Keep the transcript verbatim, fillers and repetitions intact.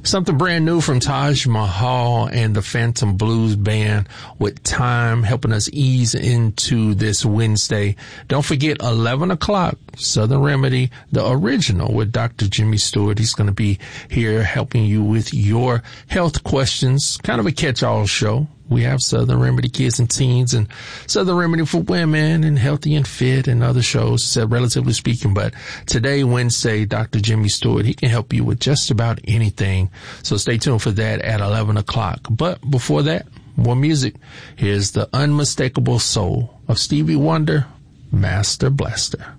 Something brand new from Taj Mahal and the Phantom Blues Band with Time, helping us ease into this Wednesday. Don't forget, eleven o'clock, Southern Remedy, the original with Doctor Jimmy Stewart. He's going to be here helping you with your health questions. Kind of a catch-all show. We have Southern Remedy Kids and Teens and Southern Remedy for Women and Healthy and Fit and other shows, relatively speaking. But today, Wednesday, Doctor Jimmy Stewart, he can help you with just about anything. So stay tuned for that at eleven o'clock. But before that, more music. Here's the unmistakable soul of Stevie Wonder, Master Blaster.